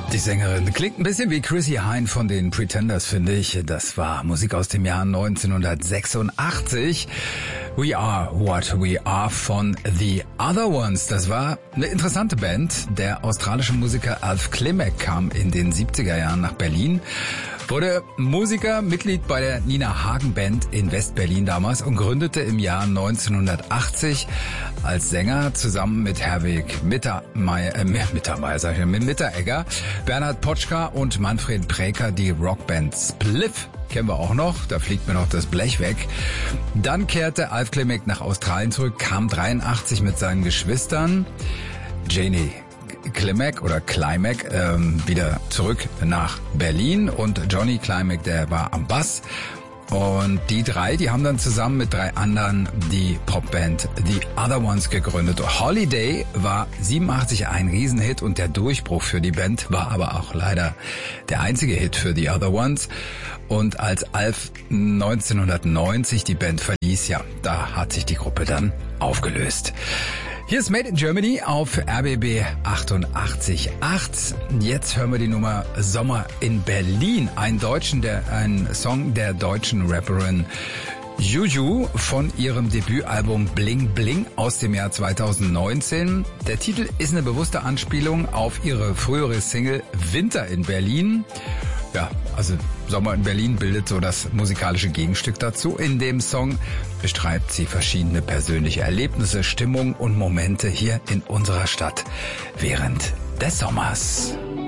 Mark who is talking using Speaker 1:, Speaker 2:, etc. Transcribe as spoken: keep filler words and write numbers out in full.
Speaker 1: Die Sängerin klingt ein bisschen wie Chrissy Hynde von den Pretenders, finde ich. Das war Musik aus dem Jahr neunzehnhundertsechsundachtzig. We Are What We Are von The Other Ones. Das war eine interessante Band. Der australische Musiker Alf Klimek kam in den siebziger Jahren nach Berlin, wurde Musiker, Mitglied bei der Nina Hagen Band in West-Berlin damals und gründete im Jahr neunzehnhundertachtzig als Sänger zusammen mit Herwig Mittermeier, äh, Mittermeier, sag ich, mit Mitteregger, Bernhard Potschka und Manfred Präker die Rockband Spliff. Kennen wir auch noch, da fliegt mir noch das Blech weg. Dann kehrte Alf Klimek nach Australien zurück, kam dreiundachtzig mit seinen Geschwistern Janie Klimek oder Klimek ähm, wieder zurück nach Berlin und Johnny Klimek, der war am Bass. Und die drei, die haben dann zusammen mit drei anderen die Popband The Other Ones gegründet. Holiday war siebenundachtzig ein Riesenhit und der Durchbruch für die Band war aber auch leider der einzige Hit für The Other Ones. Und als Alf neunzehnhundertneunzig die Band verließ, ja, da hat sich die Gruppe dann aufgelöst. Hier ist Made in Germany auf R B B achtundachtzig Komma acht. Jetzt hören wir die Nummer Sommer in Berlin. Ein Deutschen, der, ein Song der deutschen Rapperin Juju von ihrem Debütalbum Bling Bling aus dem Jahr zweitausendneunzehn. Der Titel ist eine bewusste Anspielung auf ihre frühere Single Winter in Berlin. Ja, also Sommer in Berlin bildet so das musikalische Gegenstück dazu. In dem Song beschreibt sie verschiedene persönliche Erlebnisse, Stimmung und Momente hier in unserer Stadt während des Sommers.